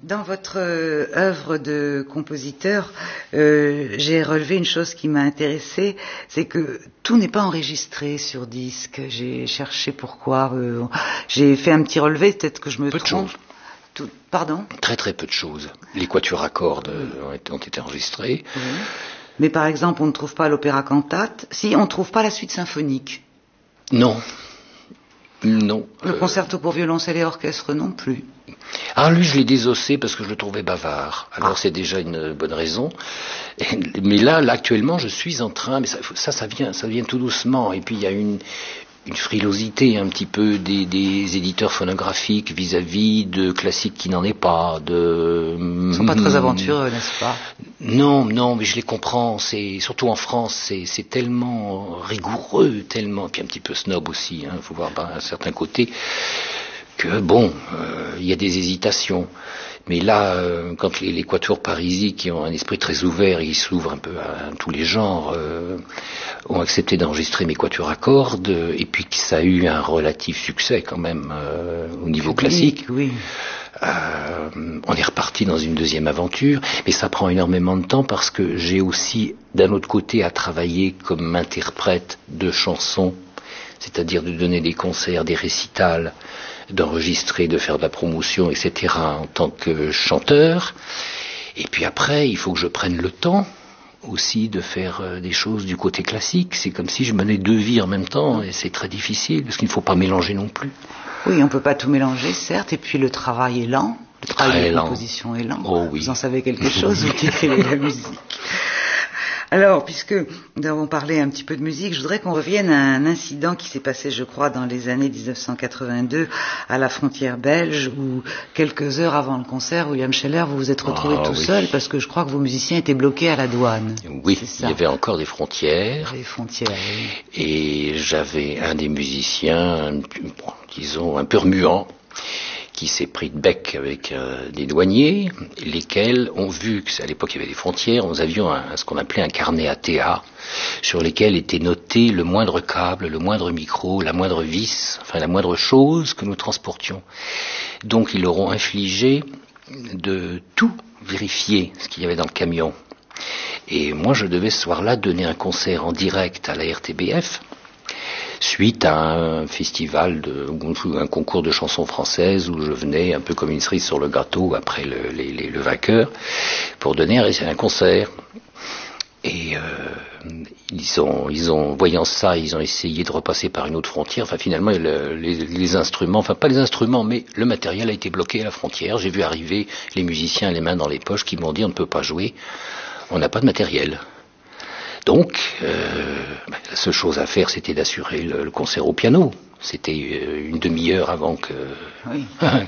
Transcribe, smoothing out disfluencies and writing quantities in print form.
Dans votre œuvre de compositeur, j'ai relevé une chose qui m'a intéressée, c'est que tout n'est pas enregistré sur disque. J'ai cherché pourquoi. J'ai fait un petit relevé, peut-être que je me trompe. Pardon ? Très très peu de choses. Les quatuors à cordes ont été enregistrés. Oui. Mais par exemple, on ne trouve pas l'opéra cantate. Si, on ne trouve pas la suite symphonique. Non. Non. Le concerto pour violoncelle et orchestre non plus. Ah, lui, je l'ai désossé parce que je le trouvais bavard. Alors, c'est déjà une bonne raison. Mais là, actuellement, je suis en train, mais ça vient tout doucement. Et puis, il y a une frilosité un petit peu des éditeurs phonographiques vis-à-vis de classiques qui n'en est pas. Ils ne sont pas très aventureux, n'est-ce pas ? Non, mais je les comprends. Surtout en France, c'est tellement rigoureux, tellement, puis un petit peu snob aussi. Il faut voir un certain côté que il y a des hésitations. Mais là, quand les quatuors parisiens qui ont un esprit très ouvert et qui s'ouvrent un peu à tous les genres, ont accepté d'enregistrer mes quatuors à cordes, et puis que ça a eu un relatif succès quand même au niveau classique. Oui. On est reparti dans une deuxième aventure, mais ça prend énormément de temps parce que j'ai aussi d'un autre côté à travailler comme interprète de chansons, c'est-à-dire de donner des concerts, des récitals, d'enregistrer, de faire de la promotion, etc. en tant que chanteur. Et puis après, il faut que je prenne le temps aussi de faire des choses du côté classique. C'est comme si je menais deux vies en même temps, et c'est très difficile, parce qu'il ne faut pas mélanger non plus. Oui, on ne peut pas tout mélanger, certes, et puis le travail est lent, le travail de composition est lent. Oh, oui. Vous en savez quelque chose, vous qui écrivez la musique. Alors, puisque nous avons parlé un petit peu de musique, je voudrais qu'on revienne à un incident qui s'est passé, je crois, dans les années 1982 à la frontière belge, où quelques heures avant le concert, William Scheller, vous vous êtes retrouvé tout seul, parce que je crois que vos musiciens étaient bloqués à la douane. Oui, il y avait encore des frontières. Des frontières, oui. Et j'avais un des musiciens, disons, un peu remuant, qui s'est pris de bec avec des douaniers, lesquels ont vu qu'à l'époque il y avait des frontières, nous avions ce qu'on appelait un carnet ATA, sur lesquels était noté le moindre câble, le moindre micro, la moindre vis, enfin la moindre chose que nous transportions. Donc ils leur ont infligé de tout vérifier ce qu'il y avait dans le camion. Et moi je devais ce soir-là donner un concert en direct à la RTBF, suite à un festival, un concours de chansons françaises où je venais un peu comme une cerise sur le gâteau après le vainqueur pour donner un concert. Et ils ont voyant ça, ils ont essayé de repasser par une autre frontière. Enfin finalement les instruments, enfin pas les instruments, mais le matériel a été bloqué à la frontière. J'ai vu arriver les musiciens les mains dans les poches qui m'ont dit on ne peut pas jouer, on n'a pas de matériel. Donc, la seule chose à faire, c'était d'assurer le concert au piano. C'était une demi-heure avant que